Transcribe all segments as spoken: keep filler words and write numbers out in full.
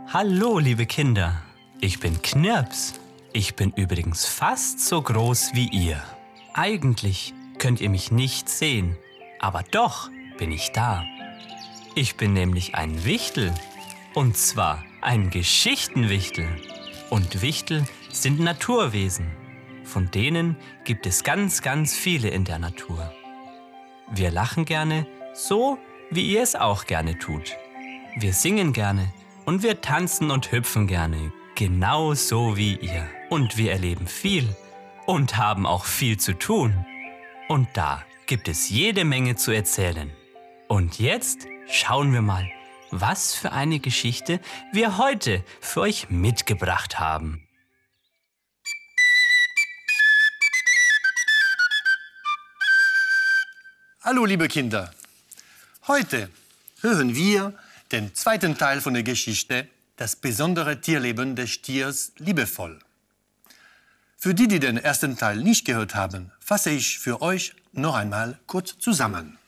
Hallo, liebe Kinder. Ich bin Knirps. Ich bin übrigens fast so groß wie ihr. Eigentlich könnt ihr mich nicht sehen, aber doch bin ich da. Ich bin nämlich ein Wichtel. Und zwar ein Geschichtenwichtel. Und Wichtel sind Naturwesen. Von denen gibt es ganz, ganz viele in der Natur. Wir lachen gerne, so wie ihr es auch gerne tut. Wir singen gerne und wir tanzen und hüpfen gerne, genau so wie ihr. Und wir erleben viel und haben auch viel zu tun. Und da gibt es jede Menge zu erzählen. Und jetzt schauen wir mal, was für eine Geschichte wir heute für euch mitgebracht haben. Hallo, liebe Kinder. Heute hören wir den zweiten Teil von der Geschichte, das besondere Tierleben des Stiers liebevoll. Für die, die den ersten Teil nicht gehört haben, fasse ich für euch noch einmal kurz zusammen.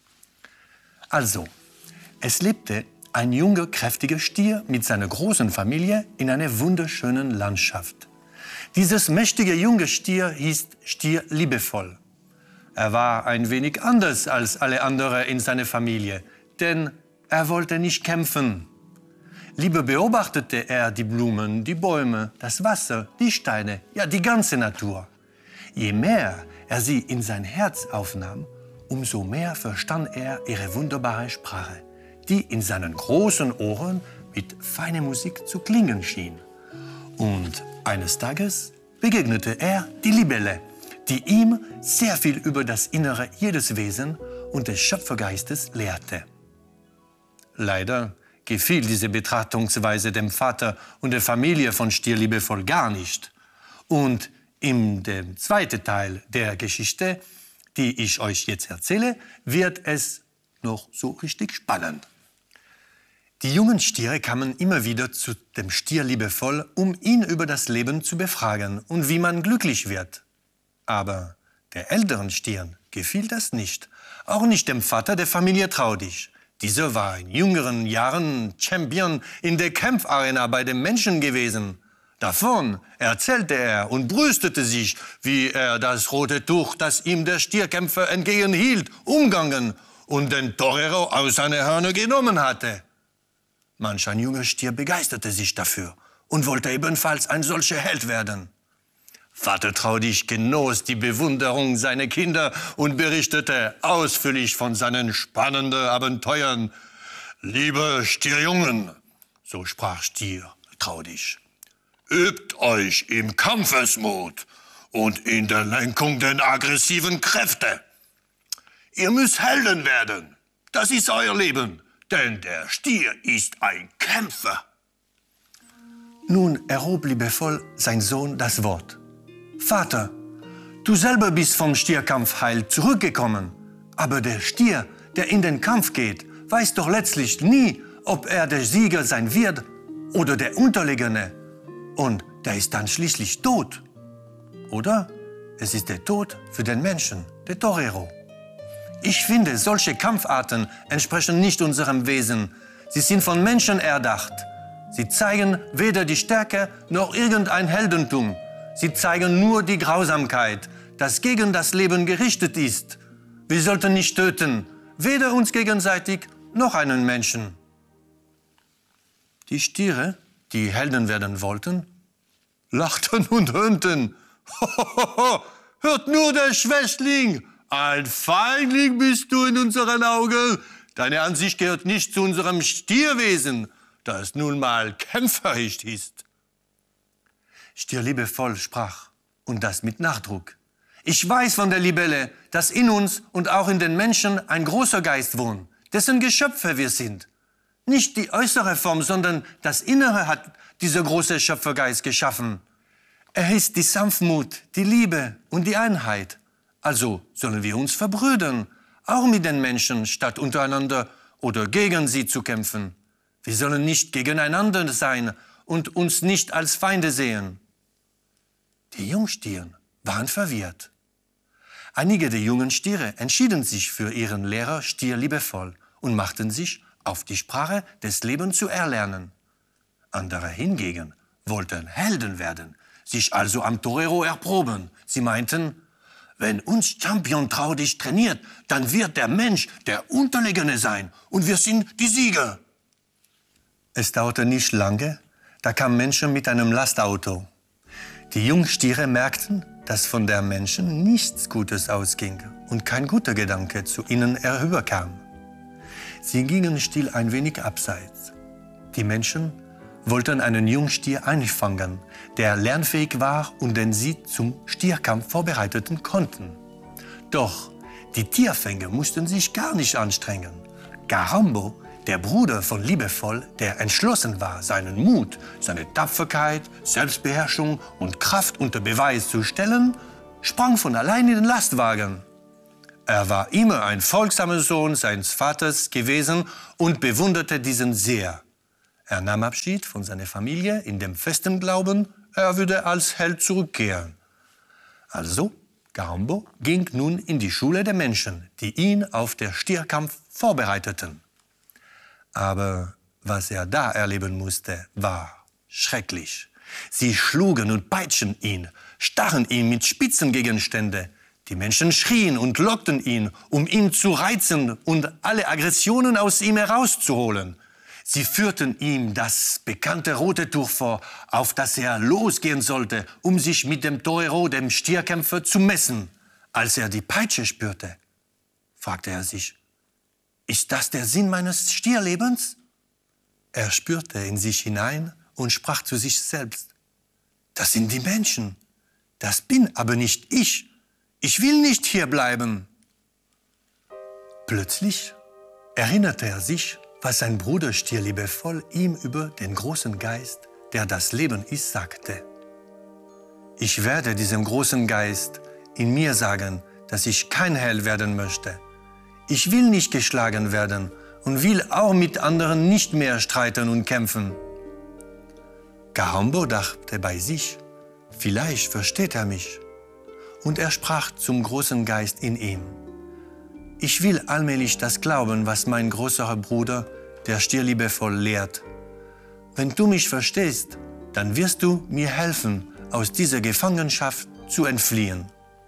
Also, es lebte ein junger, kräftiger Stier mit seiner großen Familie in einer wunderschönen Landschaft. Dieses mächtige junge Stier hieß Stier liebevoll. Er war ein wenig anders als alle anderen in seiner Familie, denn er wollte nicht kämpfen. Lieber beobachtete er die Blumen, die Bäume, das Wasser, die Steine, ja die ganze Natur. Je mehr er sie in sein Herz aufnahm, umso mehr verstand er ihre wunderbare Sprache, die in seinen großen Ohren mit feiner Musik zu klingen schien. Und eines Tages begegnete er die Libelle, die ihm sehr viel über das Innere jedes Wesen und des Schöpfergeistes lehrte. Leider gefiel diese Betrachtungsweise dem Vater und der Familie von Stier liebevoll gar nicht. Und in dem zweiten Teil der Geschichte, die ich euch jetzt erzähle, wird es noch so richtig spannend. Die jungen Stiere kamen immer wieder zu dem Stier liebevoll, um ihn über das Leben zu befragen und wie man glücklich wird. Aber der älteren Stieren gefiel das nicht, auch nicht dem Vater der Familie Traudig. Dieser war in jüngeren Jahren Champion in der Kämpfarena bei den Menschen gewesen. Davon erzählte er und brüstete sich, wie er das rote Tuch, das ihm der Stierkämpfer entgegenhielt, umgangen und den Torero aus seiner Hörner genommen hatte. Manch ein junger Stier begeisterte sich dafür und wollte ebenfalls ein solcher Held werden. Vater Traudig genoss die Bewunderung seiner Kinder und berichtete ausführlich von seinen spannenden Abenteuern. Liebe Stierjungen, so sprach Stier Traudig, übt euch im Kampfesmut und in der Lenkung der aggressiven Kräfte. Ihr müsst Helden werden, das ist euer Leben, denn der Stier ist ein Kämpfer. Nun erhob liebevoll sein Sohn das Wort. Vater, du selber bist vom Stierkampf heil zurückgekommen. Aber der Stier, der in den Kampf geht, weiß doch letztlich nie, ob er der Sieger sein wird oder der Unterlegene. Und der ist dann schließlich tot. Oder? Es ist der Tod für den Menschen, der Torero. Ich finde, solche Kampfarten entsprechen nicht unserem Wesen. Sie sind von Menschen erdacht. Sie zeigen weder die Stärke noch irgendein Heldentum. Sie zeigen nur die Grausamkeit, das gegen das Leben gerichtet ist. Wir sollten nicht töten, weder uns gegenseitig noch einen Menschen. Die Stiere, die Helden werden wollten, lachten und höhnten. Hohoho, hört nur der Schwächling, ein Feigling bist du in unseren Augen. Deine Ansicht gehört nicht zu unserem Stierwesen, das nun mal kämpferisch ist. Stier liebevoll sprach, und das mit Nachdruck. Ich weiß von der Libelle, dass in uns und auch in den Menschen ein großer Geist wohnt, dessen Geschöpfe wir sind. Nicht die äußere Form, sondern das Innere hat dieser große Schöpfergeist geschaffen. Er ist die Sanftmut, die Liebe und die Einheit. Also sollen wir uns verbrüdern, auch mit den Menschen, statt untereinander oder gegen sie zu kämpfen. Wir sollen nicht gegeneinander sein und uns nicht als Feinde sehen. Die Jungstiere waren verwirrt. Einige der jungen Stiere entschieden sich für ihren Lehrer Stier liebevoll und machten sich auf die Sprache des Lebens zu erlernen. Andere hingegen wollten Helden werden, sich also am Torero erproben. Sie meinten, wenn uns Champion Traudig trainiert, dann wird der Mensch der Unterlegene sein und wir sind die Sieger. Es dauerte nicht lange, da kamen Menschen mit einem Lastauto. Die Jungstiere merkten, dass von der Menschen nichts Gutes ausging und kein guter Gedanke zu ihnen herüberkam. Sie gingen still ein wenig abseits. Die Menschen wollten einen Jungstier einfangen, der lernfähig war und den sie zum Stierkampf vorbereiten konnten. Doch die Tierfänger mussten sich gar nicht anstrengen. Karambo, der Bruder von Liebevoll, der entschlossen war, seinen Mut, seine Tapferkeit, Selbstbeherrschung und Kraft unter Beweis zu stellen, sprang von allein in den Lastwagen. Er war immer ein folgsamer Sohn seines Vaters gewesen und bewunderte diesen sehr. Er nahm Abschied von seiner Familie in dem festen Glauben, er würde als Held zurückkehren. Also, Karambo ging nun in die Schule der Menschen, die ihn auf den Stierkampf vorbereiteten. Aber was er da erleben musste, war schrecklich. Sie schlugen und peitschten ihn, stachen ihn mit Spitzengegenständen. Die Menschen schrien und lockten ihn, um ihn zu reizen und alle Aggressionen aus ihm herauszuholen. Sie führten ihm das bekannte rote Tuch vor, auf das er losgehen sollte, um sich mit dem Torero, dem Stierkämpfer, zu messen. Als er die Peitsche spürte, fragte er sich, ist das der Sinn meines Stierlebens? Er spürte in sich hinein und sprach zu sich selbst, das sind die Menschen, das bin aber nicht ich. Ich will nicht hier bleiben. Plötzlich erinnerte er sich, was sein Bruder Stier Liebevoll ihm über den großen Geist, der das Leben ist, sagte. Ich werde diesem großen Geist in mir sagen, dass ich kein Held werden möchte. Ich will nicht geschlagen werden und will auch mit anderen nicht mehr streiten und kämpfen. Karambo dachte bei sich, vielleicht versteht er mich. Und er sprach zum großen Geist in ihm. Ich will allmählich das glauben, was mein größerer Bruder, der Stier Liebevoll, lehrt. Wenn du mich verstehst, dann wirst du mir helfen, aus dieser Gefangenschaft zu entfliehen.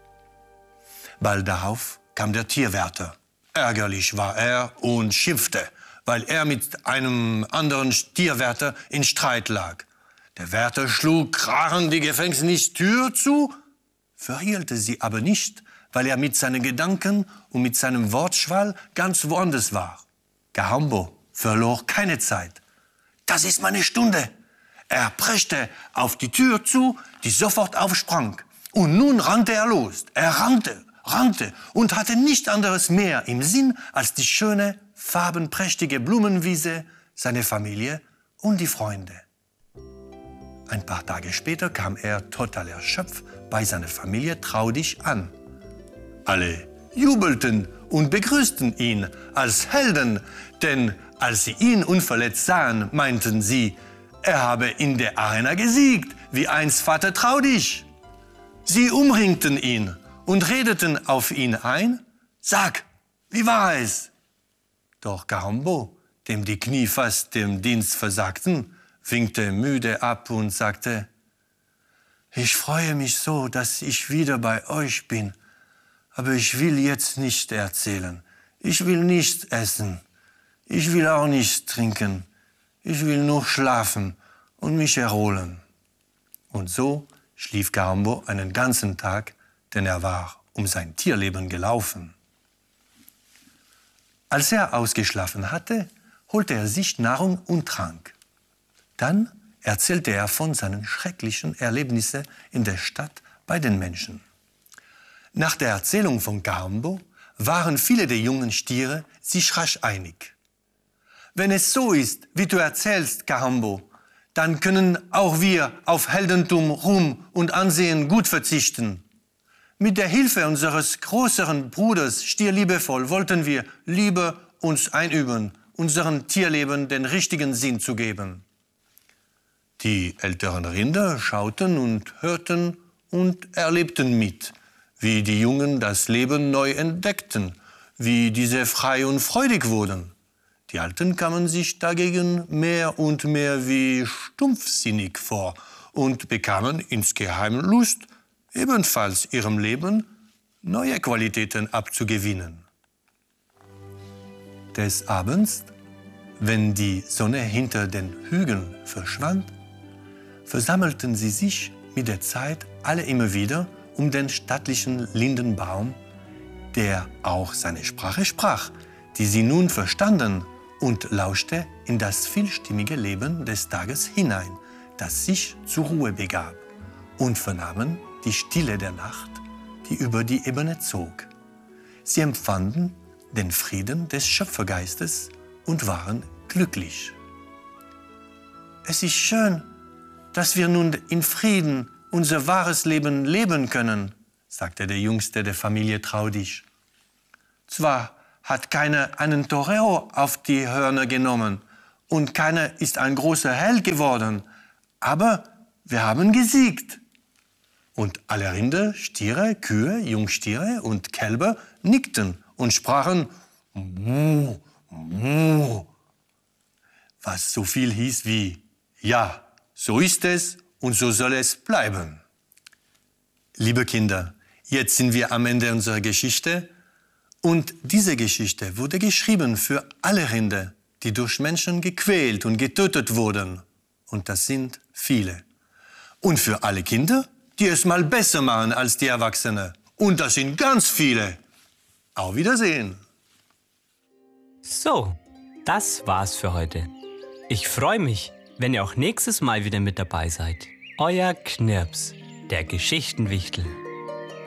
Bald darauf kam der Tierwärter. Ärgerlich war er und schimpfte, weil er mit einem anderen Tierwärter in Streit lag. Der Wärter schlug krachend die Gefängnistür zu, verhielte sie aber nicht, weil er mit seinen Gedanken und mit seinem Wortschwall ganz woanders war. Karambo verlor keine Zeit. Das ist meine Stunde. Er preschte auf die Tür zu, die sofort aufsprang. Und nun rannte er los. Er rannte, rannte und hatte nichts anderes mehr im Sinn als die schöne, farbenprächtige Blumenwiese, seine Familie und die Freunde. Ein paar Tage später kam er total erschöpft bei seiner Familie Traudig an. Alle jubelten und begrüßten ihn als Helden, denn als sie ihn unverletzt sahen, meinten sie, er habe in der Arena gesiegt, wie einst Vater Traudig. Sie umringten ihn und redeten auf ihn ein. Sag, wie war es? Doch Karambo, dem die Knie fast dem Dienst versagten, winkte müde ab und sagte, ich freue mich so, dass ich wieder bei euch bin, aber ich will jetzt nicht erzählen. Ich will nicht essen. Ich will auch nicht trinken. Ich will nur schlafen und mich erholen. Und so schlief Karambo einen ganzen Tag, denn er war um sein Tierleben gelaufen. Als er ausgeschlafen hatte, holte er sich Nahrung und Trank. Dann erzählte er von seinen schrecklichen Erlebnissen in der Stadt bei den Menschen. Nach der Erzählung von Karambo waren viele der jungen Stiere sich rasch einig. Wenn es so ist, wie du erzählst, Karambo, dann können auch wir auf Heldentum, Ruhm und Ansehen gut verzichten. Mit der Hilfe unseres größeren Bruders Stier Liebevoll wollten wir lieber uns einüben, unserem Tierleben den richtigen Sinn zu geben. Die älteren Rinder schauten und hörten und erlebten mit, wie die Jungen das Leben neu entdeckten, wie diese frei und freudig wurden. Die Alten kamen sich dagegen mehr und mehr wie stumpfsinnig vor und bekamen insgeheim Lust, ebenfalls ihrem Leben neue Qualitäten abzugewinnen. Des Abends, wenn die Sonne hinter den Hügeln verschwand, versammelten sie sich mit der Zeit alle immer wieder um den stattlichen Lindenbaum, der auch seine Sprache sprach, die sie nun verstanden, und lauschte in das vielstimmige Leben des Tages hinein, das sich zur Ruhe begab, und vernahmen die Stille der Nacht, die über die Ebene zog. Sie empfanden den Frieden des Schöpfergeistes und waren glücklich. Es ist schön, dass wir nun in Frieden unser wahres Leben leben können, sagte der Jüngste der Familie Traudig. Zwar hat keiner einen Torero auf die Hörner genommen und keiner ist ein großer Held geworden, aber wir haben gesiegt. Und alle Rinder, Stiere, Kühe, Jungstiere und Kälber nickten und sprachen Mu, Mu, was so viel hieß wie ja, so ist es und so soll es bleiben. Liebe Kinder, jetzt sind wir am Ende unserer Geschichte. Und diese Geschichte wurde geschrieben für alle Rinder, die durch Menschen gequält und getötet wurden. Und das sind viele. Und für alle Kinder, die es mal besser machen als die Erwachsenen. Und das sind ganz viele. Auf Wiedersehen. So, das war's für heute. Ich freue mich, wenn ihr auch nächstes Mal wieder mit dabei seid. Euer Knirps, der Geschichtenwichtel.